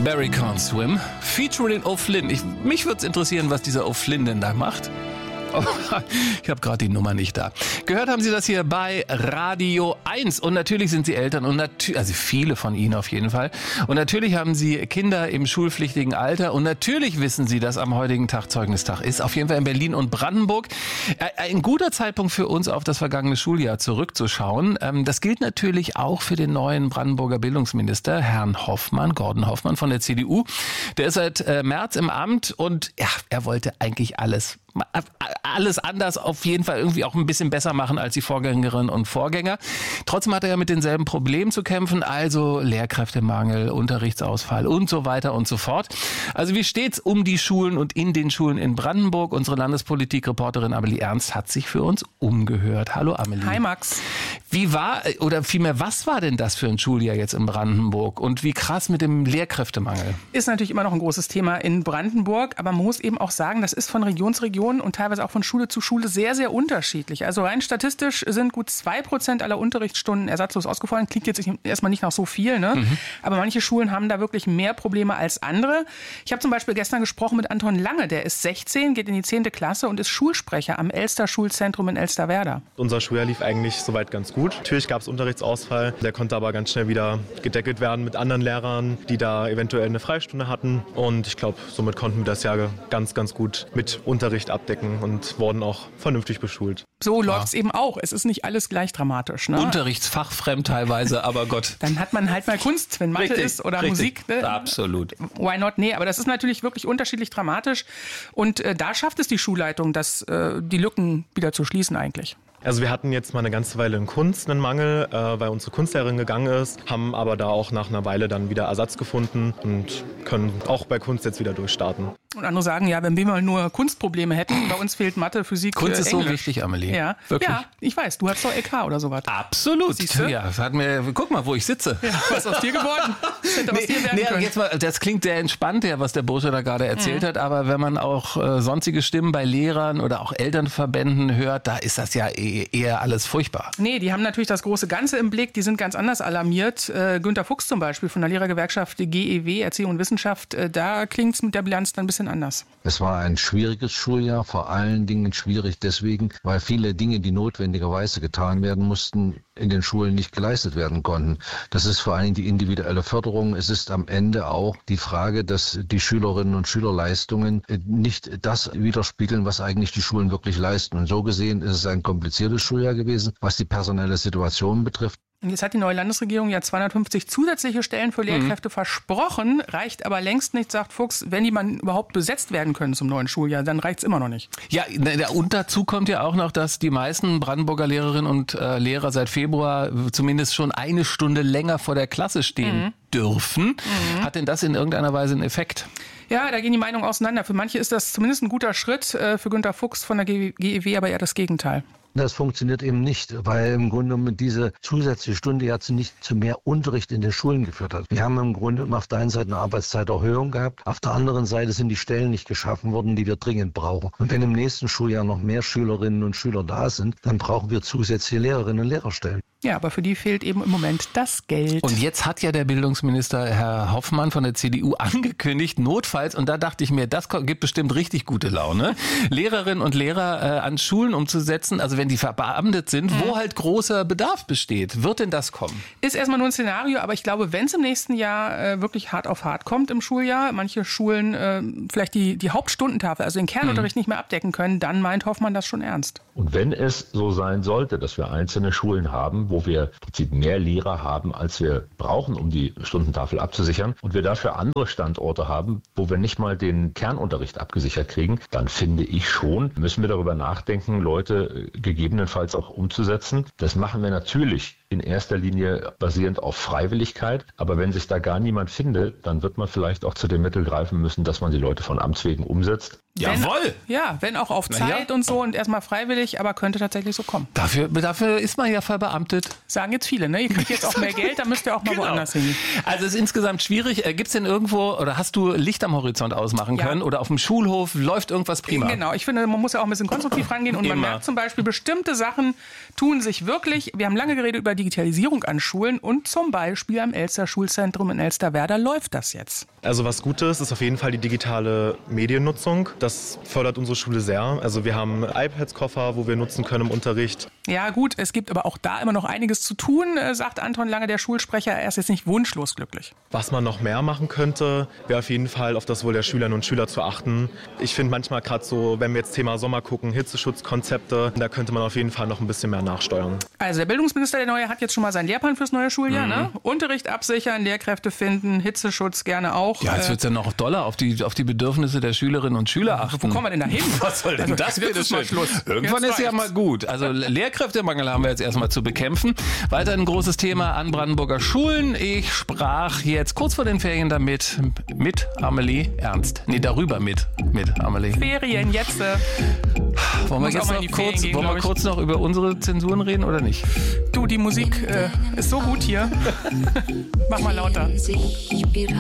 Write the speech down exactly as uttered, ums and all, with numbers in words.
Barry Can't Swim, featuring O'Flynn. Ich, mich würde es interessieren, was dieser O'Flynn denn da macht. Oh, ich habe gerade die Nummer nicht da. Gehört haben Sie das hier bei Radio eins. Und natürlich sind Sie Eltern, und natü- also viele von Ihnen auf jeden Fall. Und natürlich haben Sie Kinder im schulpflichtigen Alter. Und natürlich wissen Sie, dass am heutigen Tag Zeugnistag ist. Auf jeden Fall in Berlin und Brandenburg. Ein guter Zeitpunkt für uns, auf das vergangene Schuljahr zurückzuschauen. Das gilt natürlich auch für den neuen Brandenburger Bildungsminister, Herrn Hoffmann, Gordon Hoffmann von der C D U. Der ist seit März im Amt und ja, er wollte eigentlich alles alles anders, auf jeden Fall irgendwie auch ein bisschen besser machen als die Vorgängerinnen und Vorgänger. Trotzdem hat er ja mit denselben Problemen zu kämpfen, also Lehrkräftemangel, Unterrichtsausfall und so weiter und so fort. Also wie steht's um die Schulen und in den Schulen in Brandenburg? Unsere Landespolitik-Reporterin Amelie Ernst hat sich für uns umgehört. Hallo Amelie. Hi Max. Wie war, oder vielmehr, was war denn das für ein Schuljahr jetzt in Brandenburg? Und wie krass mit dem Lehrkräftemangel? Ist natürlich immer noch ein großes Thema in Brandenburg, aber man muss eben auch sagen, das ist von Region zu Region und teilweise auch von Schule zu Schule sehr, sehr unterschiedlich. Also rein statistisch sind gut zwei Prozent aller Unterrichtsstunden ersatzlos ausgefallen. Klingt jetzt erstmal nicht nach so viel, ne? Mhm. Aber manche Schulen haben da wirklich mehr Probleme als andere. Ich habe zum Beispiel gestern gesprochen mit Anton Lange, der ist sechzehn, geht in die zehnte Klasse und ist Schulsprecher am Elster Schulzentrum in Elsterwerda. Unser Schuljahr lief eigentlich soweit ganz gut. Natürlich gab es Unterrichtsausfall, der konnte aber ganz schnell wieder gedeckelt werden mit anderen Lehrern, die da eventuell eine Freistunde hatten. Und ich glaube, somit konnten wir das Jahr ganz, ganz gut mit Unterricht abdecken und wurden auch vernünftig beschult. So läuft es eben auch. Es ist nicht alles gleich dramatisch. Ne? Unterrichtsfachfremd teilweise, aber Gott. Dann hat man halt mal Kunst, wenn Mathe richtig, ist oder richtig. Musik. Ne? Absolut. Why not? Nee, aber das ist natürlich wirklich unterschiedlich dramatisch. Und äh, da schafft es die Schulleitung, das, äh, die Lücken wieder zu schließen eigentlich. Also wir hatten jetzt mal eine ganze Weile in Kunst einen Mangel, äh, weil unsere Kunstlehrerin gegangen ist, haben aber da auch nach einer Weile dann wieder Ersatz gefunden und können auch bei Kunst jetzt wieder durchstarten. Und andere sagen, ja, wenn wir mal nur Kunstprobleme hätten, bei uns fehlt Mathe, Physik, Kunst ist Englisch. So wichtig, Amelie. Ja. Wirklich. Ja, ich weiß, du hast doch L K oder sowas. Absolut. Siehste? Ja, das hat mir, guck mal, wo ich sitze. Ja, was ist aus dir geworden? Das hätte aus Nee, dir werden nee, können. jetzt mal, das klingt sehr entspannt, ja, was der Bursche da gerade erzählt mhm. hat, aber wenn man auch äh, sonstige Stimmen bei Lehrern oder auch Elternverbänden hört, da ist das ja eh, eher alles furchtbar. Nee, die haben natürlich das große Ganze im Blick, die sind ganz anders alarmiert. Äh, Günter Fuchs zum Beispiel von der Lehrergewerkschaft G E W, Erziehung und Wissenschaft, äh, da klingt es mit der Bilanz dann ein bisschen anders. Es war ein schwieriges Schuljahr, vor allen Dingen schwierig deswegen, weil viele Dinge, die notwendigerweise getan werden mussten, in den Schulen nicht geleistet werden konnten. Das ist vor allen Dingen die individuelle Förderung. Es ist am Ende auch die Frage, dass die Schülerinnen und Schülerleistungen nicht das widerspiegeln, was eigentlich die Schulen wirklich leisten. Und so gesehen ist es ein kompliziertes Schuljahr gewesen, was die personelle Situation betrifft. Und jetzt hat die neue Landesregierung ja zweihundertfünfzig zusätzliche Stellen für Lehrkräfte mhm. versprochen, reicht aber längst nicht, sagt Fuchs, wenn die man überhaupt besetzt werden können zum neuen Schuljahr, dann reicht es immer noch nicht. Ja, und dazu kommt ja auch noch, dass die meisten Brandenburger Lehrerinnen und äh, Lehrer seit Februar zumindest schon eine Stunde länger vor der Klasse stehen mhm. dürfen. Mhm. Hat denn das in irgendeiner Weise einen Effekt? Ja, da gehen die Meinungen auseinander. Für manche ist das zumindest ein guter Schritt, äh, für Günter Fuchs von der G E W aber eher das Gegenteil. Das funktioniert eben nicht, weil im Grunde genommen diese zusätzliche Stunde ja nicht zu mehr Unterricht in den Schulen geführt hat. Wir haben im Grunde auf der einen Seite eine Arbeitszeiterhöhung gehabt, auf der anderen Seite sind die Stellen nicht geschaffen worden, die wir dringend brauchen. Und wenn im nächsten Schuljahr noch mehr Schülerinnen und Schüler da sind, dann brauchen wir zusätzliche Lehrerinnen und Lehrerstellen. Ja, aber für die fehlt eben im Moment das Geld. Und jetzt hat ja der Bildungsminister Herr Hoffmann von der C D U angekündigt, notfalls, und da dachte ich mir, das gibt bestimmt richtig gute Laune, Lehrerinnen und Lehrer äh, an Schulen umzusetzen, also wenn die verbeamtet sind, mhm. wo halt großer Bedarf besteht. Wird denn das kommen? Ist erstmal nur ein Szenario, aber ich glaube, wenn es im nächsten Jahr äh, wirklich hart auf hart kommt im Schuljahr, manche Schulen äh, vielleicht die, die Hauptstundentafel, also den Kernunterricht mhm. nicht mehr abdecken können, dann meint Hoffmann das schon ernst. Und wenn es so sein sollte, dass wir einzelne Schulen haben, wo wir im Prinzip mehr Lehrer haben, als wir brauchen, um die Stundentafel abzusichern, und wir dafür andere Standorte haben, wo wir nicht mal den Kernunterricht abgesichert kriegen, dann finde ich schon, müssen wir darüber nachdenken, Leute gegebenenfalls auch umzusetzen. Das machen wir natürlich in erster Linie basierend auf Freiwilligkeit. Aber wenn sich da gar niemand findet, dann wird man vielleicht auch zu dem Mittel greifen müssen, dass man die Leute von Amts wegen umsetzt. Wenn, Jawohl! Ja, wenn auch auf Zeit ja. und so und erstmal freiwillig, aber könnte tatsächlich so kommen. Dafür, dafür ist man ja verbeamtet. Sagen jetzt viele, ne? Ihr kriegt jetzt auch mehr Geld, dann müsst ihr auch mal genau. woanders hin. Also es ist insgesamt schwierig. Gibt es denn irgendwo, oder hast du Licht am Horizont ausmachen ja. können? Oder auf dem Schulhof läuft irgendwas prima? Genau, ich finde, man muss ja auch ein bisschen konstruktiv rangehen und man Immer. merkt zum Beispiel, bestimmte Sachen tun sich wirklich. Wir haben lange geredet über die Digitalisierung an Schulen und zum Beispiel am Elster Schulzentrum in Elsterwerda läuft das jetzt. Also was Gutes ist auf jeden Fall die digitale Mediennutzung. Das fördert unsere Schule sehr. Also wir haben iPads-Koffer, wo wir nutzen können im Unterricht. Ja gut, es gibt aber auch da immer noch einiges zu tun, sagt Anton Lange, der Schulsprecher. Er ist jetzt nicht wunschlos glücklich. Was man noch mehr machen könnte, wäre auf jeden Fall auf das Wohl der Schülerinnen und Schüler zu achten. Ich finde manchmal gerade so, wenn wir jetzt Thema Sommer gucken, Hitzeschutzkonzepte, da könnte man auf jeden Fall noch ein bisschen mehr nachsteuern. Also der Bildungsminister, der Neue, hat jetzt schon mal seinen Lehrplan fürs neue Schuljahr. Mhm. Ne? Unterricht absichern, Lehrkräfte finden, Hitzeschutz gerne auch. Ja, jetzt wird es dann noch doller auf die, auf die Bedürfnisse der Schülerinnen und Schüler achten. Wo kommen wir denn da hin? Was soll denn also, das bitte schön? Schluss. Irgendwann jetzt ist ja mal gut. Also Lehrkräftemangel haben wir jetzt erstmal zu bekämpfen. Weiter ein großes Thema an Brandenburger Schulen. Ich sprach jetzt kurz vor den Ferien damit mit Amelie Ernst. Nee, darüber mit, mit Amelie. Ferien jetzt. Äh, wollen wir jetzt noch kurz, gehen, wollen wir kurz noch über unsere Zensuren reden oder nicht? Du, die Musik äh, ist so gut hier. Mach mal lauter.